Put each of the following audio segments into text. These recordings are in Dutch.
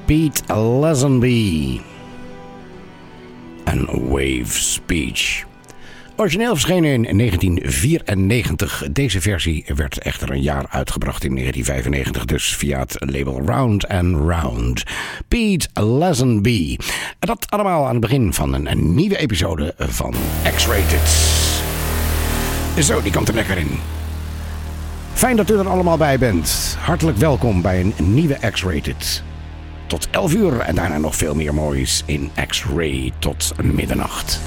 Pete Lazenby en Wave Speech. Origineel verschenen in 1994. Deze versie werd echter een jaar uitgebracht in 1995, dus via het label Round and Round. Pete Lazenby. En dat allemaal aan het begin van een nieuwe episode van X-Rated. Zo, die komt er lekker in. Fijn dat u er allemaal bij bent. Hartelijk welkom bij een nieuwe X-Rated. Tot 11 uur en daarna nog veel meer moois in X-Ray tot middernacht.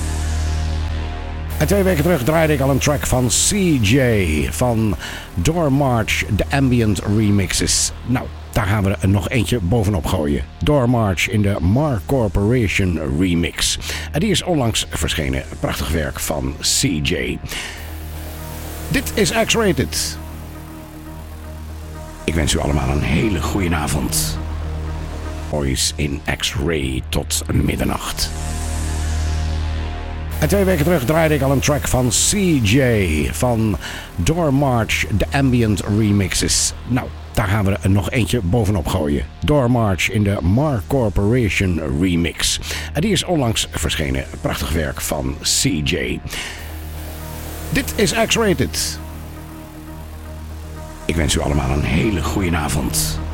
En 2 weken terug draaide ik al een track van CJ van Door March, de Ambient Remixes. Nou, daar gaan we er nog eentje bovenop gooien. Door March in de Mar Corporation remix. En die is onlangs verschenen. Prachtig werk van CJ. Dit is X-Rated. Ik wens u allemaal een hele goede avond. Moois in X-Ray tot middernacht. En 2 weken terug draaide ik al een track van CJ van Door March, de Ambient Remixes. Nou, daar gaan we er nog eentje bovenop gooien. Door March in de Mar Corporation remix. En die is onlangs verschenen. Prachtig werk van CJ. Dit is X-Rated. Ik wens u allemaal een hele goede avond.